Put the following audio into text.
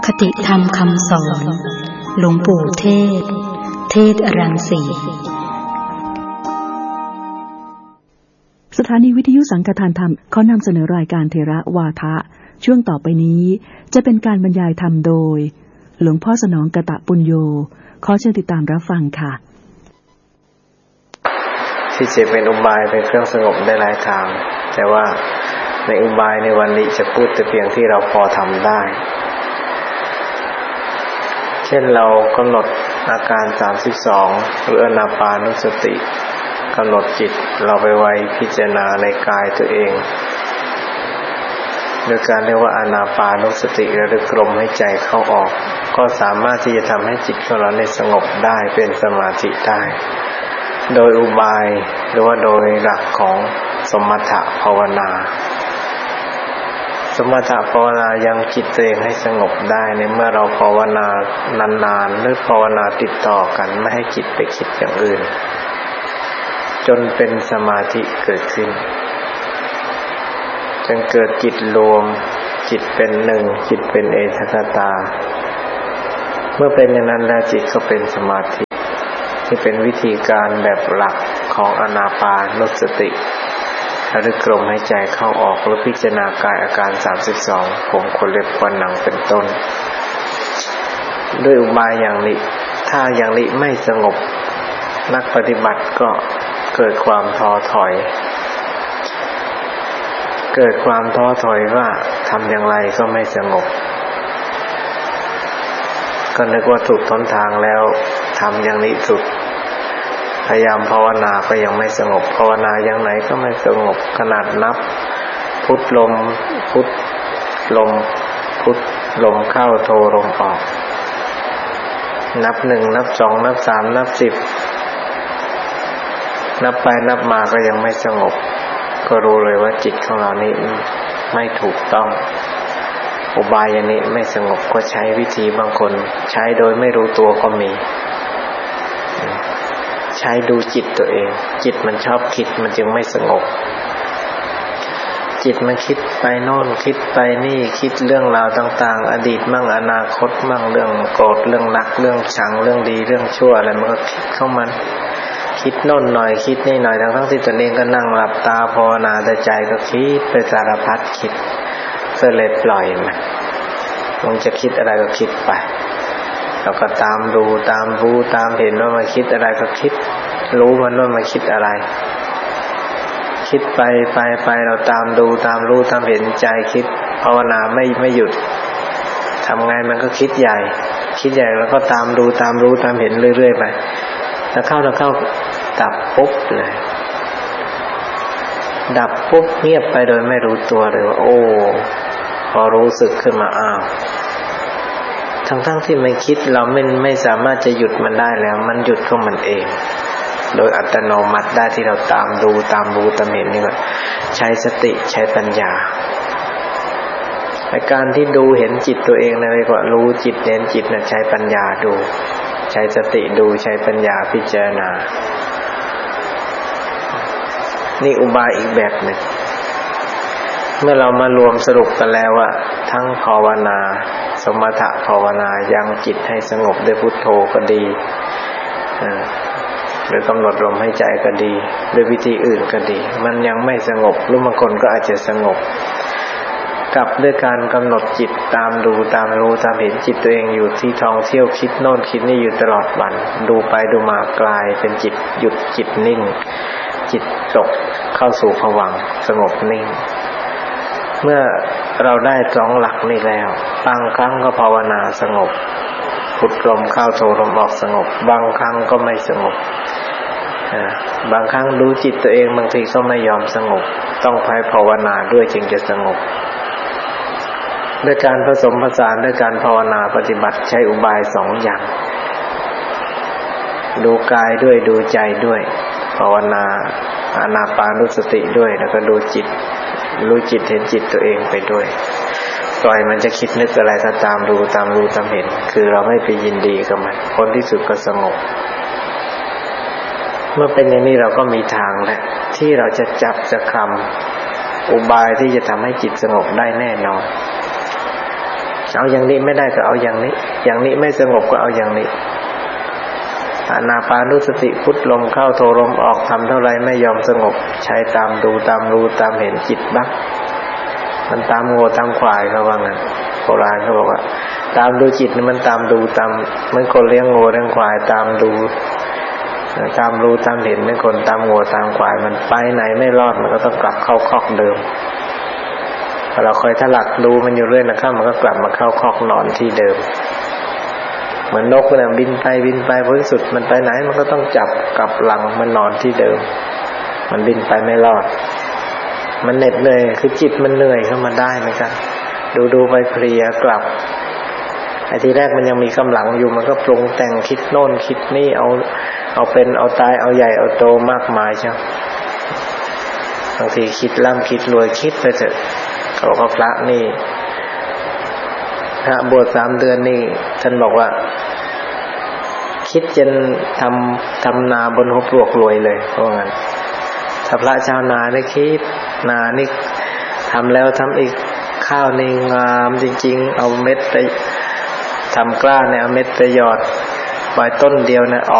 คติธรรมคำสอนหลวงปู่เทศ เทศรังสีสถานีวิทยุสังฆทานธรรมขอนำเสนอรายการเถระวาทะช่วงต่อไปนี้จะเป็นการบรรยายธรรมโดยหลวงพ่อสนองกตปุญโญขอเชิญติดตามรับฟังค่ะที่จะเป็นอุบายเป็นเครื่องสงบได้หลายทางแต่ว่าในอุบายในวันนี้จะพูดแต่เพียงที่เราพอทำได้เช่นเรากำหนดอาการ32หรืออานาปานสติกำหนดจิตเราไปไว้พิจารณาในกายตัวเองโดยการเรียกว่าอานาปานสติระลึกลมให้ใจเข้าออกก็สามารถที่จะทำให้จิตของเราในสงบได้เป็นสมาธิได้โดยอุบายหรือว่าโดยหลักของสมถะภาวนาสมถะภาวนายังจิตตัวเองให้สงบได้ในเมื่อเราภาวนานานๆหรือภาวนาติดต่อกันไม่ให้จิตไปคิดอย่างอื่นจนเป็นสมาธิเกิดขึ้นจนเกิดจิตรวมจิตเป็นหนึ่งจิตเป็นเอกัคตาเมื่อเป็นอย่างนั้นแล้วจิตก็เป็นสมาธิที่เป็นวิธีการแบบหลักของอานาปานสติระลึกลมหายใจเข้าออกหรือพิจารณากายอาการ32ผมขนเล็บฟันหนังเป็นต้นด้วยอุบายอย่างนี้ถ้าอย่างนี้ไม่สงบนักปฏิบัติก็เกิดความท้อถอยว่าทำอย่างไรก็ไม่สงบก็นึกว่าถูกต้นทางแล้วทำอย่างนี้สุดพยายามภาวนาก็ยังไม่สงบภาวนาอย่างไหนก็ไม่สงบขนาดนับพุทลมพุทลมพุทลมเข้าโทลมออกนับ1นับ2นับ3นับ10นับไปนับมาก็ยังไม่สงบก็รู้เลยว่าจิตของเรานี่ไม่ถูกต้องอุบายอย่างนี้ไม่สงบก็ใช้วิธีบางคนใช้โดยไม่รู้ตัวก็มีใช้ดูจิตตัวเองจิตมันชอบคิดมันจึงไม่สงบจิตมันคิดไปโน่นคิดไปนี่คิดเรื่องราวต่างๆอดีตมั่งอนาคตมั่งเรื่องโกรธเรื่องรักเรื่องชังเรื่องดีเรื่องชั่วอะไรมันก็คิดเข้ามันคิดโน่นหน่อยคิดนี่หน่อยทั้งที่ตัวเองก็นั่งหลับตาภาวนาแต่ใจก็คิดไปสารพัดคิดก็เลยปล่อยมันจะคิดอะไรก็คิดไปเราก็ตามดูตามรู้ตามเห็นว่ามันคิดอะไรก็คิดรู้มันว่ามันคิดอะไรคิดไปเราตามดูตามรู้ตามเห็นใจคิดภาวนาไม่หยุดทำไงมันก็คิดใหญ่แล้วก็ตามดูตามรู้ตามเห็นเรื่อยๆไปถ้าเข้าดับปุ๊บเลยดับปุ๊บเงียบไปโดยไม่รู้ตัวเลยว่าโอ้พอรู้สึกขึ้นมาอ้าวทั้งที่มันคิดเราไม่สามารถจะหยุดมันได้แล้วมันหยุดของมันเองโดยอัตโนมัติได้ที่เราตามดูตามรู้ตามเห็นนี่ว่าใช้สติใช้ปัญญาในการที่ดูเห็นจิตตัวเองนะเรียกว่ารู้จิตเห็นจิตนะใช้ปัญญาดูใช้สติดูใช้ปัญญาพิจารณานี่อุบายอีกแบบหนึ่งเมื่อเรามารวมสรุปกันแล้วว่าทั้งภาวนาสมถะภาวนายังจิตให้สงบด้วยพุทโธก็ดีหรือกำหนดลมหายใจก็ดีด้วยวิธีอื่นก็ดีมันยังไม่สงบหรือบางคนก็อาจจะสงบกับด้วยการกำหนดจิตตามดูตามรู้ตามเห็นจิตตัวเองอยู่ที่ท่องเที่ยวคิดโน่นคิดนี่อยู่ตลอดวันดูไปดูมากลายเป็นจิตหยุดจิตนิ่งจิตตกเข้าสู่ภวังค์สงบนิ่งเมื่อเราได้2หลักนี้แล้วบางครั้งก็ภาวนาสงบพุทลมเข้าโทลมออกสงบบางครั้งก็ไม่สงบบางครั้งดูจิตตัวเองบางทีก็ไม่ยอมสงบต้องใช้ภาวนาด้วยจึงจะสงบด้วยการผสมผสานด้วยการภาวนาปฏิบัติใช้อุบาย2อย่างดูกายด้วยดูใจด้วยภาวนาอานาปานสติด้วยแล้วก็ดูจิตรู้จิตเห็นจิตตัวเองไปด้วยปล่อยมันจะคิดนึกอะไรก็ตามดูตามรู้ตามเห็นคือเราไม่ไปยินดีกับมันผลที่สุดก็สงบเมื่อเป็นอย่างนี้เราก็มีทางแล้วที่เราจะจับจะคำอุบายที่จะทำให้จิตสงบได้แน่นอนเอาอย่างนี้ไม่ได้ก็เอาอย่างนี้อย่างนี้ไม่สงบก็เอาอย่างนี้อานาปานุสติพุทลมเข้าโทลมออกทำเท่าไรไม่ยอมสงบใช้ตามดูตามรู้ตามเห็นจิตบ้างมันตามโง่ตามควายเขาว่างั้นโบราณเขาบอกว่าตามดูจิตมันตามดูตามเหมือนคนเลี้ยงโง่เลี้ยงควายตามดูตามรู้ตามเห็นเหมือนคนตามโง่ตามควายมันไปไหนไม่รอดมันก็ต้องกลับเข้าคอกเดิมเราคอยถลักดูมันอยู่เรื่อยนะครับมันก็กลับมาเข้าคอกนอนที่เดิมเหมือนนกเนี่ยบินไปพ้นสุดมันไปไหนมันก็ต้องจับกลับหลังมันนอนที่เดิมมันบินไปไม่รอดมันเหน็ดเหนื่อยคือจิตมันเหนื่อยเข้ามาได้เหมือนกันดูไปเพลียกลับไอ้ทีแรกมันยังมีกำลังอยู่มันก็ปรุงแต่งคิดโน่นคิดนี่เอาเป็นเอาตายเอาใหญ่เอาโตมากมายใช่บางทีคิดร่ำคิดรวยคิดไปเถอะเขาก็พระนี่พระบวช3 เดือนนี่ท่านบอกว่าคิดจนทำนาบนหัวปลวกรวยเลยเพราะงั้นถ้าพระชาวนาได้คิดนานี่ทำแล้วทำอีกข้าวนี่งามจริงๆเอาเม็ดไปทำกล้าเนี่ยเอาเม็ดไปหยอดไว้ต้นเดียวเนี่ย